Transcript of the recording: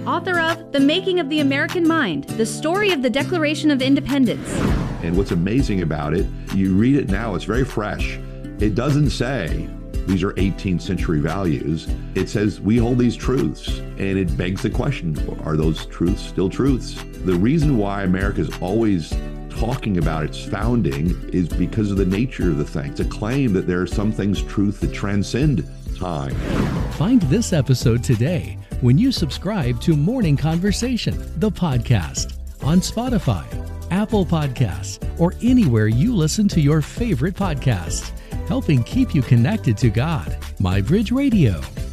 author of The Making of the American Mind, the story of the Declaration of Independence. And what's amazing about it, you read it now, it's very fresh. It doesn't say these are 18th century values. It says we hold these truths, and it begs the question, are those truths still truths? The reason why America is always talking about its founding is because of the nature of the thing. It's a claim that there are some things truth that transcend time. Find this episode today when you subscribe to Morning Conversation, the podcast, on Spotify, Apple Podcasts, or anywhere you listen to your favorite podcasts, helping keep you connected to God. MyBridge Radio.